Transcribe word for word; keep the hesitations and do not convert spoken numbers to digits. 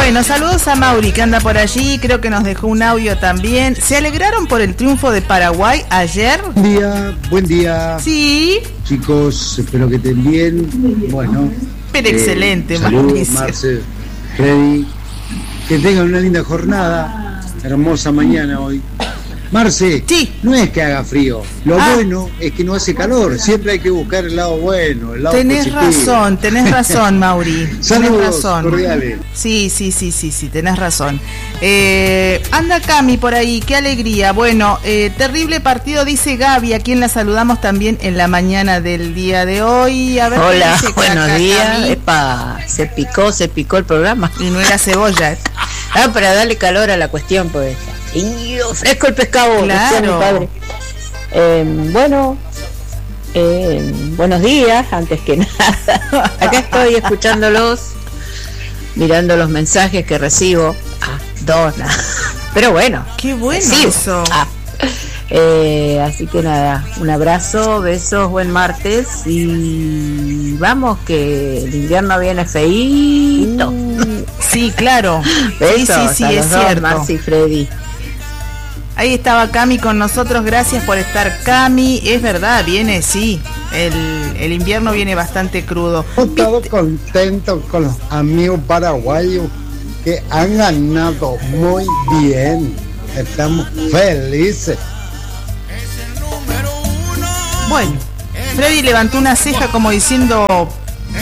Bueno, saludos a Mauri que anda por allí, creo que nos dejó un audio también. ¿Se alegraron por el triunfo de Paraguay ayer? Buen día, buen día. Sí. Chicos, espero que estén bien. Bueno. Pero eh, excelente, saludos, Marce, Freddy. Que tengan una linda jornada. Hermosa mañana hoy. Marce, sí. No es que haga frío, lo ah. bueno es que no hace calor, siempre hay que buscar el lado bueno, el lado tenés positivo. razón, tenés razón, Mauri. Saludos, tenés razón. Cordiales. Sí, sí, sí, sí, sí, tenés razón. Eh, anda Cami por ahí, qué alegría. Bueno, eh, terrible partido, dice Gaby, a quien la saludamos también en la mañana del día de hoy. A ver. Hola, buenos acá, días. Cami. Epa, se picó, se picó el programa. Y no era cebolla. Ah, para darle calor a la cuestión, pues. Y fresco el pescado, claro. Mi padre. Eh, bueno, eh, buenos días, antes que nada. Acá estoy escuchándolos, mirando los mensajes que recibo. Ah, dos, nada. Pero bueno. Qué bueno sí. eso. Ah. Eh, así que nada, un abrazo, besos, buen martes y vamos que el invierno viene feíto. Uh, sí, claro. Besos, sí, sí, sí, es dos, cierto. Marci y Freddy. Ahí estaba Cami con nosotros, gracias por estar, Cami. Es verdad, viene, sí, el, el invierno viene bastante crudo. He estado contento con los amigos paraguayos que han ganado muy bien. Estamos felices. Bueno, Freddy levantó una ceja como diciendo,